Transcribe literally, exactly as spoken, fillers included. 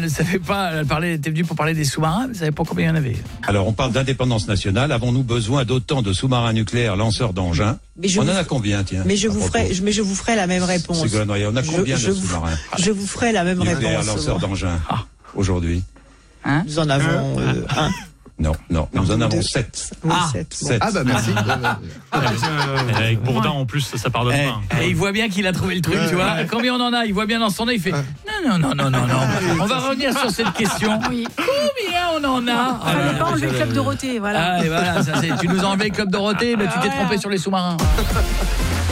ne savait pas, elle parlait, était venue pour parler des sous-marins, elle ne savait pas combien il y en avait. Alors, on parle d'indépendance nationale. Avons-nous besoin d'autant de sous-marins nucléaires lanceurs d'engins? On en a combien, tiens? Mais je vous ferai, mais je vous ferai la même réponse. Ségolène Royal, on a combien je, de je sous-marins vous, Je vous ferai la même nucléaires réponse. lanceurs d'engins ah. aujourd'hui? Hein Nous en avons euh, un. Non, non, nous en avons deux. sept. Oui, ah, sept. sept. Ah bah merci. Ah, avec Bourdin en plus, ça pardonne eh, pas. Et il voit bien qu'il a trouvé le truc, tu vois. Combien on en a? Il voit bien dans son nez, il fait non, non, non, non, non, non. On va revenir sur cette question. Oui. Combien on en a? Ah, fallait pas enlever le club Dorothée, voilà. Ah, et voilà, ça, c'est, tu nous as enlevé le club Dorothée, mais tu t'es trompé sur les sous-marins.